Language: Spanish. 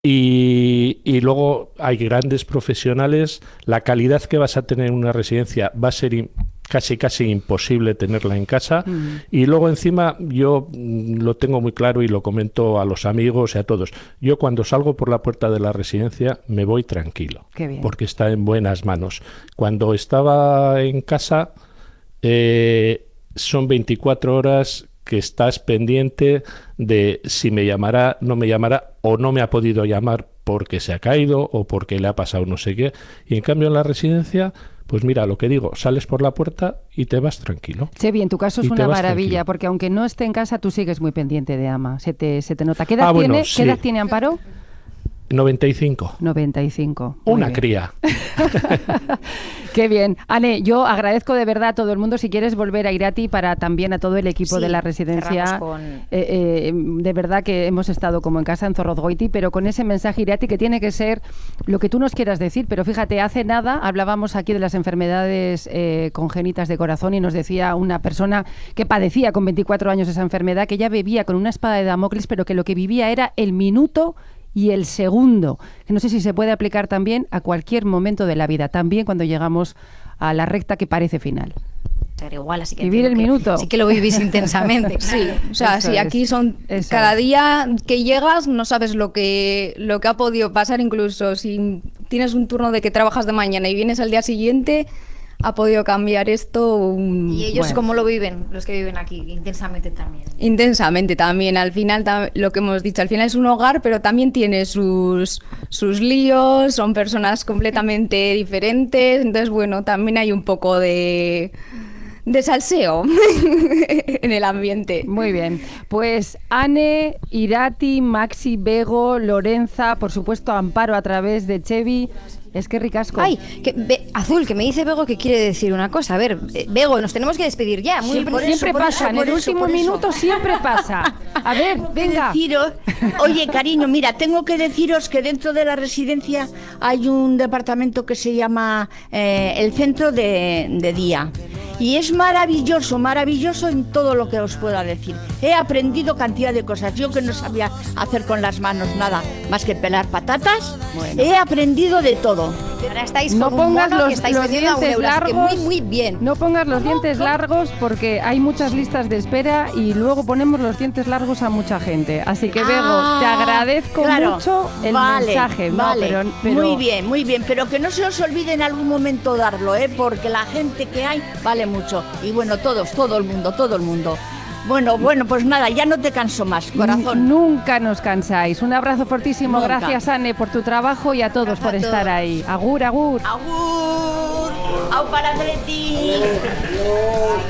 Y luego hay grandes profesionales. La calidad que vas a tener en una residencia va a ser casi imposible tenerla en casa. Y luego encima yo lo tengo muy claro y lo comento a los amigos y a todos. Yo cuando salgo por la puerta de la residencia me voy tranquilo, porque está en buenas manos. Cuando estaba en casa son 24 horas que estás pendiente de si me llamará, no me llamará, o no me ha podido llamar porque se ha caído o porque le ha pasado no sé qué. Y en cambio en la residencia, pues mira, lo que digo, sales por la puerta y te vas tranquilo. Chevi, en tu caso es una maravilla, tranquilo. porque aunque no esté en casa, tú sigues muy pendiente de Ama. Se te nota. ¿Qué edad tiene? Sí. ¿Qué edad tiene Amparo? 95. 95. Una cría. Qué bien. Ane, yo agradezco de verdad a todo el mundo. Si quieres volver a Irati, para también a todo el equipo de la residencia. De verdad que hemos estado como en casa en Zorrozgoiti, pero con ese mensaje, Irati, que tiene que ser lo que tú nos quieras decir. Pero fíjate, hace nada hablábamos aquí de las enfermedades congénitas de corazón y nos decía una persona que padecía con 24 años esa enfermedad, que ya vivía con una espada de Damocles, pero que lo que vivía era el minuto y el segundo, que no sé si se puede aplicar también a cualquier momento de la vida, también cuando llegamos a la recta que parece final. Igual, así que vivir el minuto. Sí que lo vivís intensamente. Sí, o sea, Eso sí, aquí son cada día que llegas no sabes lo que ha podido pasar, incluso si tienes un turno de que trabajas de mañana y vienes al día siguiente, ha podido cambiar esto. ¿Y ellos cómo lo viven, los que viven aquí? Intensamente también. Intensamente también. Al final, lo que hemos dicho, al final es un hogar, pero también tiene sus líos, son personas completamente diferentes. Entonces, bueno, también hay un poco de salseo en el ambiente. Muy bien. Pues Ane, Irati, Maxi, Bego, Lorenza, por supuesto Amparo a través de Chevi. Es que ricasco. Ay, Azul, que me dice Bego que quiere decir una cosa. A ver, Bego, nos tenemos que despedir ya. Siempre pasa, en el último minuto siempre pasa. A ver, venga. Oye, cariño, mira, tengo que deciros que dentro de la residencia hay un departamento que se llama el centro de día. Y es maravilloso, maravilloso en todo lo que os pueda decir. He aprendido cantidad de cosas. Yo que no sabía hacer con las manos nada más que pelar patatas, he aprendido de todo. Ahora estáis no con pongas un mono los que estáis vendiendo a dientes €1, así que largos, muy bien. No pongas los dientes largos porque hay muchas listas de espera y luego ponemos los dientes largos a mucha gente. Así que, Bego, te agradezco mucho el mensaje. Vale, pero... Muy bien, pero que no se os olvide en algún momento darlo, porque la gente que hay vale mucho. Y bueno, todo el mundo. Bueno, pues nada, ya no te canso más, corazón. Nunca nos cansáis. Un abrazo fortísimo. Nunca. Gracias, Ane, por tu trabajo y a todos por estar ahí. Agur, agur. Agur. Au para Atleti.